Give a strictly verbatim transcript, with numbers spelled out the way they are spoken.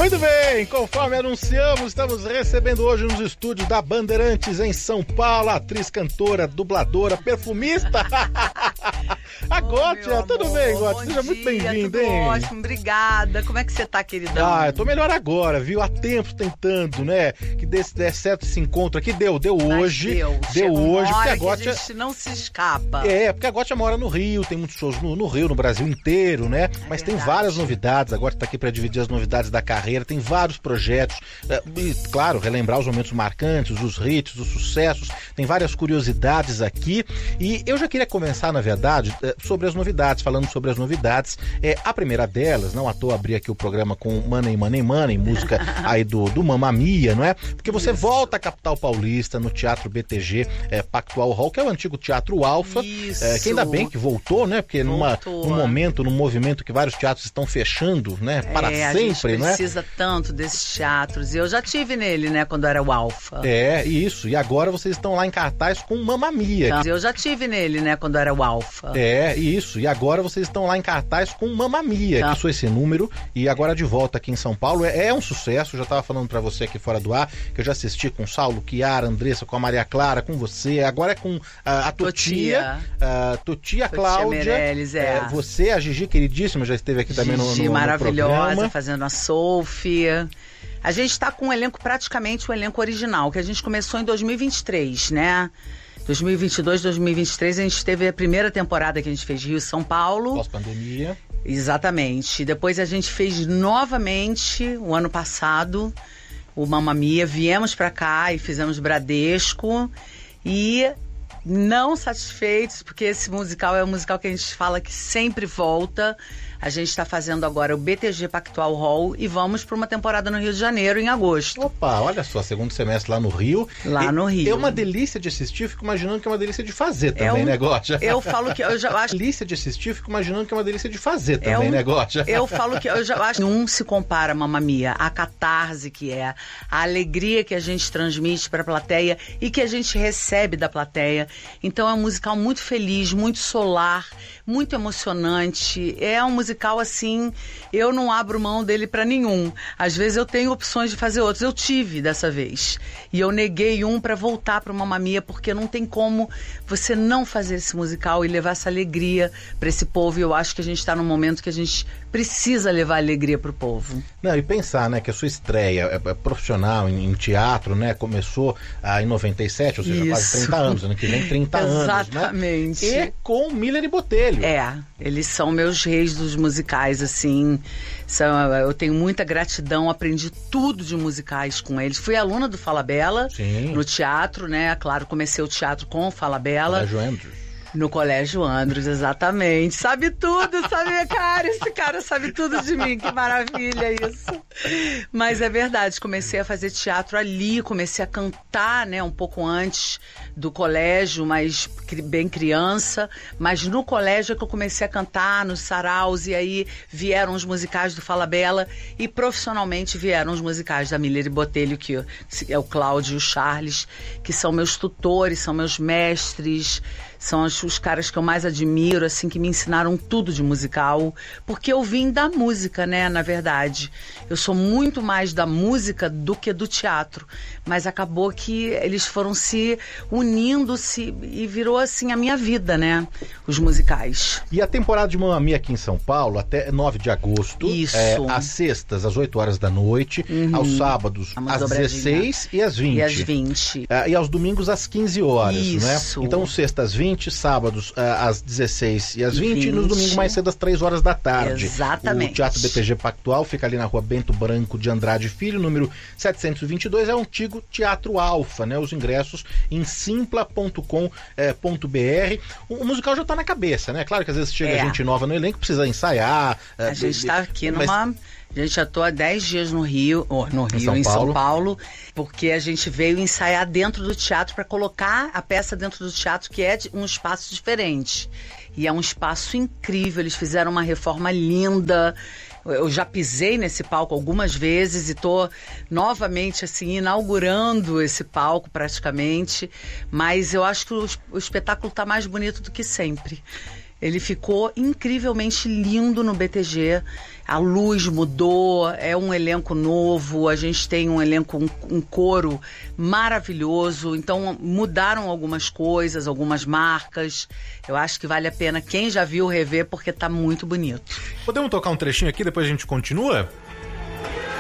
Muito bem, conforme anunciamos, estamos recebendo hoje nos estúdios da Bandeirantes em São Paulo, atriz, cantora, dubladora, perfumista. A oh, Gótia, tudo bem, Gótia? Seja muito bem-vinda, hein? Ótimo, obrigada. Como é que você tá, queridão? Ah, eu tô melhor agora, viu? Há tempo tentando, né? Que dê, dê certo esse encontro aqui. Deu, deu Mas hoje. Deu, deu hoje, porque a Gótia... Gótia... a gente não se escapa. É, porque a Gótia mora no Rio, tem muitos shows no, no Rio, no Brasil inteiro, né? É Mas verdade. Tem várias novidades. A Gótia tá aqui pra dividir as novidades da carreira, tem vários projetos. E, claro, relembrar os momentos marcantes, os hits, os sucessos. Tem várias curiosidades aqui. E eu já queria começar, na verdade, sobre as novidades, falando sobre as novidades. É, a primeira delas, não à toa abrir aqui o programa com Money, Money, Money, música aí do, do Mamma Mia, não é? Porque você Isso. volta à capital paulista, no Teatro B T G é, Pactual Hall, que é o antigo Teatro Alfa, é, que ainda bem que voltou, né? Porque numa, num momento, num movimento que vários teatros estão fechando, né? Para é, sempre, não é? A gente precisa tanto desses teatros. E eu já tive nele, né? Quando era o Alfa. É, isso. E agora vocês estão lá em cartaz com Mamma Mia. Então, eu já tive nele, né? Quando era o Alfa. É, isso. E agora vocês estão lá em cartaz com Mamma Mia, então. que sou esse número, e agora de volta aqui em São Paulo. É, é um sucesso, eu já estava falando pra você aqui fora do ar, que eu já assisti com o Saulo, Chiara, Andressa, com a Maria Clara, com você, agora é com uh, a Totia, a Totia, Cláudia, Meirelles, é. é, você, a Gigi, queridíssima, já esteve aqui também Gigi, no, no, maravilhosa, no programa. Fazendo a Sophie. A gente está com um elenco, praticamente o um elenco original, que a gente começou em dois mil e vinte e três, né? dois mil e vinte e dois, dois mil e vinte e três, a gente teve a primeira temporada que a gente fez Rio e São Paulo. Pós-pandemia. Exatamente. Depois a gente fez novamente, o ano passado, o Mamma Mia. Viemos pra cá e fizemos Bradesco. E não satisfeitos, porque esse musical é um musical que a gente fala que sempre volta. A gente está fazendo agora o B T G Pactual Hall e vamos para uma temporada no Rio de Janeiro em agosto. Opa, olha só, segundo semestre lá no Rio. Lá e, no Rio. É uma delícia de assistir, fico imaginando que é uma delícia de fazer também, é um, né, Gótia? Eu falo que eu já acho... delícia de assistir, fico imaginando que é uma delícia de fazer também, é um, né, Gótia? Eu falo que eu já acho que um se compara a Mamma Mia, a catarse que é, a alegria que a gente transmite para a plateia e que a gente recebe da plateia. Então é um musical muito feliz, muito solar, muito emocionante. É um musical assim, eu não abro mão dele pra nenhum. Às vezes eu tenho opções de fazer outros. Eu tive dessa vez. E eu neguei um pra voltar pra Mamma Mia, porque não tem como você não fazer esse musical e levar essa alegria pra esse povo. E eu acho que a gente tá num momento que a gente precisa levar alegria pro povo. Não, e pensar, né, que a sua estreia é, é profissional em, em teatro, né, começou ah, em noventa e sete, ou seja, Isso. quase trinta anos, ano que vem trinta anos, né? Exatamente. E com Miller e Botelho. É, eles são meus reis dos musicais, assim. São, eu tenho muita gratidão, aprendi tudo de musicais com eles. Fui aluna do Falabella no teatro, né? Claro, comecei o teatro com o Falabella. Colégio Andrews. No Colégio Andrews, exatamente. Sabe tudo, sabe, cara? Esse cara sabe tudo de mim, que maravilha isso. Mas é verdade, comecei a fazer teatro ali, comecei a cantar, né, um pouco antes do colégio, mas bem criança. Mas no colégio é que eu comecei a cantar, nos saraus, e aí vieram os musicais do Falabella e profissionalmente vieram os musicais da Miller e Botelho, que é o Cláudio e o Charles, que são meus tutores, são meus mestres. São os, os caras que eu mais admiro, assim, que me ensinaram tudo de musical. Porque eu vim da música, né, na verdade. Eu sou muito mais da música do que do teatro. Mas acabou que eles foram se unindo se, e virou, assim, a minha vida, né, os musicais. E a temporada de Mamma Mia aqui em São Paulo, até nove de agosto. Isso. É, às sextas, às oito horas da noite. Uhum. Aos sábados, Vamos às dezesseis e às vinte. E às vinte. É, e aos domingos, às quinze horas, Isso. né? Então, sextas, vinte. Sábados uh, às dezesseis e às vinte, vinte e nos domingos mais cedo às três horas da tarde. Exatamente. O Teatro B T G Pactual fica ali na rua Bento Branco de Andrade Filho, número setecentos e vinte e dois, é o antigo Teatro Alfa, né? Os ingressos em simpla ponto com ponto b r. O, o musical já tá na cabeça, né? Claro que às vezes chega é. gente nova no elenco, precisa ensaiar. A uh, gente está aqui mas... numa... A gente já tô há dez dias no Rio, ou no Rio, em São, em São Paulo. Paulo, porque a gente veio ensaiar dentro do teatro para colocar a peça dentro do teatro, que é um espaço diferente. E é um espaço incrível, eles fizeram uma reforma linda. Eu já pisei nesse palco algumas vezes e tô novamente, assim, inaugurando esse palco praticamente. Mas eu acho que o, o espetáculo tá mais bonito do que sempre. Ele ficou incrivelmente lindo no B T G. A luz mudou, é um elenco novo, a gente tem um elenco, um, um coro maravilhoso. Então mudaram algumas coisas, algumas marcas. Eu acho que vale a pena quem já viu rever, porque tá muito bonito. Podemos tocar um trechinho aqui, depois a gente continua?